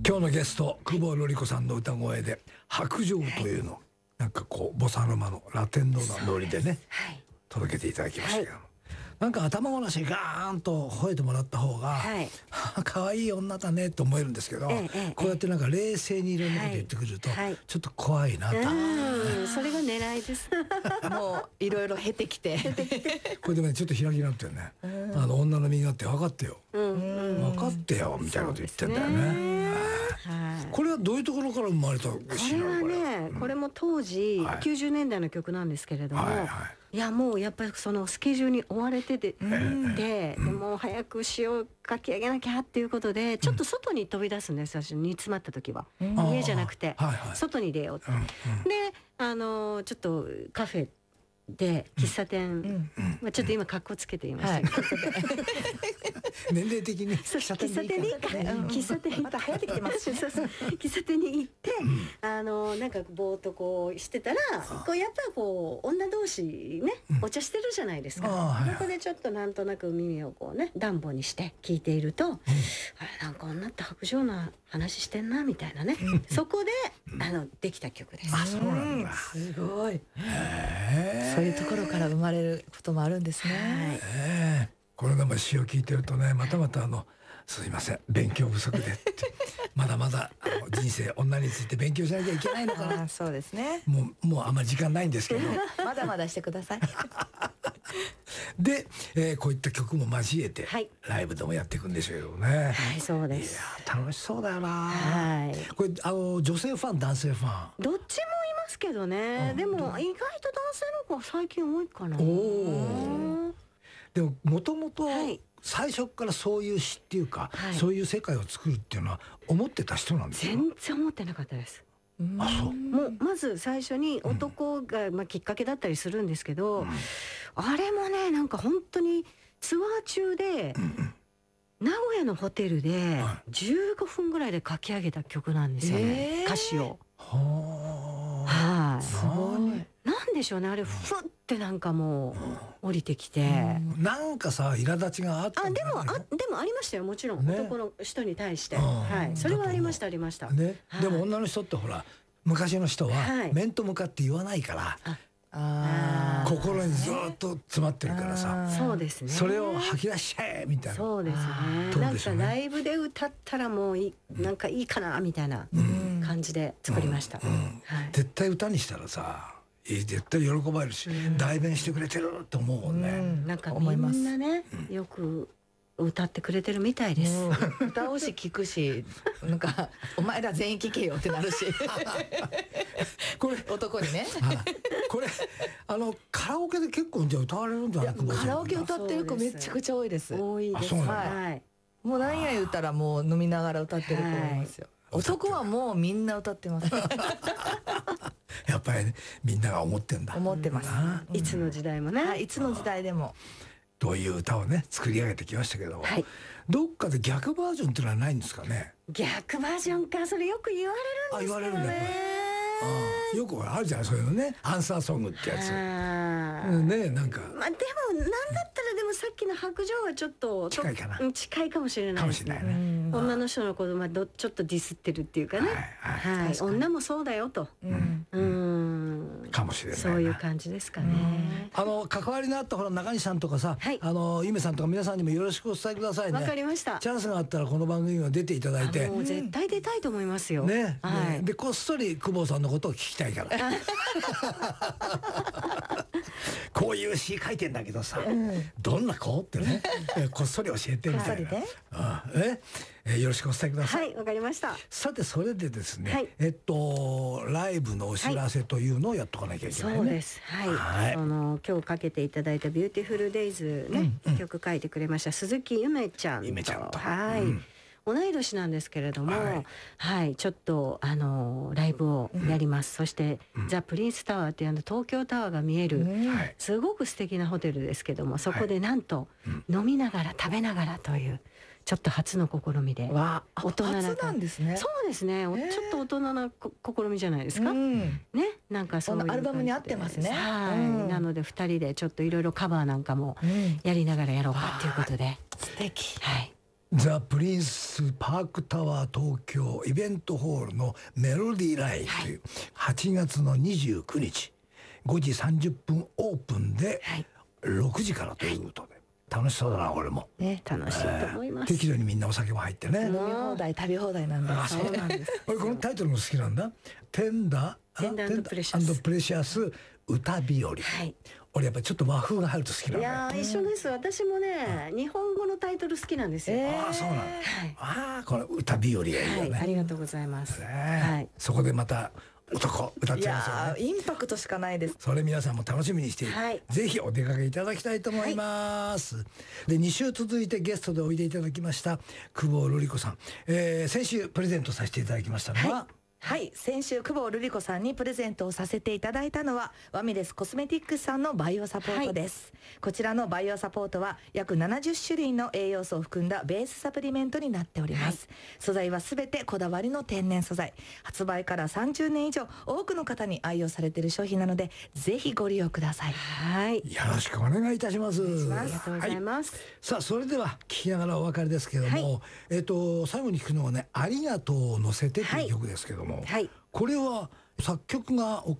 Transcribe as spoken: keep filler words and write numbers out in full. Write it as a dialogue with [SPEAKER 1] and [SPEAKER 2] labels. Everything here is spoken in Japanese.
[SPEAKER 1] 今日のゲスト久保典子さんの歌声で白状というの、はい、なんかこうボサノマのラテンのノリでね、はい、届けていただきましたけど、はい、なんか頭ごなしガーンと吠えてもらった方が、はい、可愛い女だねと思えるんですけど、ええ、こうやってなんか冷静にいろんなこと言ってくると、はい、ちょっと怖いなと、
[SPEAKER 2] うん、それが狙いですもういろいろ経てきて
[SPEAKER 1] これでもねちょっと開きになってるね、あの女の身勝手分かってよ、うん、分かってよみたいなこと言ってんだよね。はい、これはどういうところから生まれた？こ
[SPEAKER 2] れはね、うん、これも当時、はい、きゅうじゅうねんだいの曲なんですけれども、はいはい、いやもうやっぱりそのスケジュールに追われてて、うん、で、うん、もう早く詩を書き上げなきゃっていうことでちょっと外に飛び出すんです、私煮詰まった時は、うん、家じゃなくて、はいはい、外に出ようって、うんうん、であのちょっとカフェで喫茶店、うん、まあ、ちょっと今格好つけていましたけど、はい、
[SPEAKER 1] 年齢的に
[SPEAKER 2] 喫茶店に喫茶店また流行ってきてますし、ね、そうそう喫茶店に行って、うん、あのなんかぼーっとこうしてたら、こうやっぱりこう女同士ね、お茶してるじゃないですか、うん、そこでちょっとなんとなく耳をこうね暖房にして聞いていると、うん、あれなんか女って白状な話してんなみたいなね、うん、そこであのできた曲です。
[SPEAKER 1] あ、そうなんだ、
[SPEAKER 2] すごい。
[SPEAKER 3] へー、そういうところから生まれることもあるんですね。
[SPEAKER 1] はい、これでも詩を聞いてるとね、またまたあのすいません勉強不足でってまだまだあの人生女について勉強しなきゃいけないのかな。
[SPEAKER 3] あ、そうですね。
[SPEAKER 1] もうもうあんまり時間ないんですけど
[SPEAKER 3] まだまだしてください
[SPEAKER 1] で、えー、こういった曲も交えて、はい、ライブでもやっていくんでしょうよね。
[SPEAKER 2] はい、そうです。
[SPEAKER 1] いや楽しそうだよな。
[SPEAKER 2] はい。
[SPEAKER 1] これあの女性ファン男性ファン
[SPEAKER 2] どっちもいますけどね、うん、でも意外と男性の子は最近多いかな。お
[SPEAKER 1] お。でももともと最初からそういう詩っていうか、はい、そういう世界を作るっていうのは思ってた人なんですか？
[SPEAKER 2] 全然思ってなかったです。
[SPEAKER 1] あ、そう。
[SPEAKER 2] もうまず最初に男が、まあ、きっかけだったりするんですけど、うん、あれもねなんか本当にツアー中で、うん、名古屋のホテルでじゅうごふんぐらいで書き上げた曲なんですよね、えー、歌詞を。はあ、すごい。なんでしょうね、あれふってなんかもう降りてきて、
[SPEAKER 1] うん、なんかさ苛立ちがあったんじゃないの？
[SPEAKER 2] あ、でもあでもありましたよ、もちろん、ね、男の人に対して、はい、それはありましたありました、
[SPEAKER 1] ね、
[SPEAKER 2] はい、
[SPEAKER 1] でも女の人ってほら昔の人は面と向かって言わないから、はい、あ心にずっと詰まってるからさ、
[SPEAKER 2] そうですね、
[SPEAKER 1] それを吐き出しちゃえみたいな。
[SPEAKER 2] そうですね、なんかライブで歌ったらもういなんかいいかなみたいな感じで作りました、うんうん、はい、
[SPEAKER 1] 絶対歌にしたらさ絶対喜ばれるし、うん、代弁してくれてると思うもんね、うん、
[SPEAKER 2] なんかみんなね、うん、よく歌ってくれてるみたいです、
[SPEAKER 3] うん、歌うし聞くしなんかお前ら全員聞けよってなるしこれ男にね
[SPEAKER 1] これあのカラオケで結構じゃ歌われるんじゃないか。
[SPEAKER 3] カラオケ歌ってる子めちゃくちゃ多いです。
[SPEAKER 2] 多いです。
[SPEAKER 3] はい、もう何や言ったらもう飲みながら歌ってる子いますよ、はい、男はもうみんな歌ってます
[SPEAKER 1] やっぱり、ね、みんなが思ってんだ。
[SPEAKER 3] 思ってます、
[SPEAKER 2] うん、いつの時代もね、
[SPEAKER 3] はい、いつの時代でも
[SPEAKER 1] どういう歌をね作り上げてきましたけど、はい、どっかで逆バージョンっていうのはないんですかね。
[SPEAKER 2] 逆バージョンか、それよく言われるんですけどね。あ、言われるね。
[SPEAKER 1] あ、よくあるじゃんそういうのね、アンサーソングってやつ、うん、ね、なんか
[SPEAKER 2] まあでもなんだったらでもさっきの白状はちょっと
[SPEAKER 1] 近いかな、
[SPEAKER 2] 近いかもしれないですね。かもしれないね。女の人の子供はちょっとディスってるっていうかね、はい、はいはい、女もそうだよと、うん、うん
[SPEAKER 1] かもしれないな、
[SPEAKER 2] そういう感じですかね。
[SPEAKER 1] あの関わりのあったほら中西さんとかさ、はい、あのゆめさんとか皆さんにもよろしくお伝えくださいね。
[SPEAKER 2] わかりました。
[SPEAKER 1] チャンスがあったらこの番組には出ていただいて、
[SPEAKER 2] もう絶対出たいと思いますよ
[SPEAKER 1] ね、
[SPEAKER 2] はい、
[SPEAKER 1] ねでこっそり久保さんのことを聞きたいからこういう詩書いてんだけどさ、うん、どんな子ってねこっそり教えてみたいな、ああええよろしくお伝えください。
[SPEAKER 2] はい、わかりました。
[SPEAKER 1] さてそれでですね、はい、えっとライブのお知らせというのをやっとかなきゃいけないね。
[SPEAKER 2] そうです、はい、はい、その今日かけていただいたビューティフルデイズね、うんうん、曲書いてくれました鈴木ゆめちゃんと、
[SPEAKER 1] ゆめちゃんと、
[SPEAKER 2] はい、うん、同い年なんですけれども、はい、はい、ちょっとあのライブをやります、うん、そして、うん、ザ・プリンスタワーというあの東京タワーが見える、うん、すごく素敵なホテルですけども、そこでなんと、はい、飲みながら食べながらというちょっと初の試みで、
[SPEAKER 3] わ大人な初なんですね。
[SPEAKER 2] そうですね、ちょっと大人な試みじゃないですか、うん、ね、なんかそういう
[SPEAKER 3] アルバムに合ってますね。
[SPEAKER 2] はい、うん、なのでふたりでちょっといろいろカバーなんかもやりながらやろうかっていうことで、
[SPEAKER 3] 素敵。
[SPEAKER 2] はい。
[SPEAKER 1] ザ・プリンスパークタワー東京イベントホールのメロディーラインという、はい、はちがつのにじゅうくにちごじさんじゅっぷんオープンでろくじからということで、はい、楽しそうだな。俺も、
[SPEAKER 2] ね、楽しいと思います、
[SPEAKER 1] えー、適度にみんなお酒も入ってね、
[SPEAKER 3] 飲み放題食べ放題なんだ。
[SPEAKER 2] あ、そうなんです
[SPEAKER 1] 俺このタイトルも好きなんだ。テンダー
[SPEAKER 2] テンダー&プレシャス
[SPEAKER 1] プレシャス歌日和、はい、俺やっぱりちょっと和風が入ると好きなんだよ。
[SPEAKER 2] いや一緒です。私もね、日本語のタイトル好きなんですよ。
[SPEAKER 1] えー、ああそうなんだ、はい、ああこの歌日和がいいよね、
[SPEAKER 2] はい、ありがとうございます、ね、
[SPEAKER 1] はい、そこでまた男歌っちゃいますよね。
[SPEAKER 3] いやインパクトしかないです。
[SPEAKER 1] それ皆さんも楽しみにして、はい、ぜひお出かけいただきたいと思います、はい、でに週続いてゲストでおいでいただきました久保瑠璃子さん、えー、先週プレゼントさせていただきましたのは、
[SPEAKER 3] はいはい、先週久保瑠璃子さんにプレゼントをさせていただいたのはワミレスコスメティックスさんのバイオサポートです、はい、こちらのバイオサポートは約ななじゅっしゅるいの栄養素を含んだベースサプリメントになっております、はい、素材はすべてこだわりの天然素材、発売からさんじゅうねん以上多くの方に愛用されている商品なのでぜひご利用ください。
[SPEAKER 2] はい、
[SPEAKER 1] よろしくお願いいたします。
[SPEAKER 2] ありがとうございます、はい、
[SPEAKER 1] さあそれでは聞きながらお別れですけども、はい、えっと最後に聞くのはねありがとうを乗せてという曲ですけども、はいはい、これは作曲が奥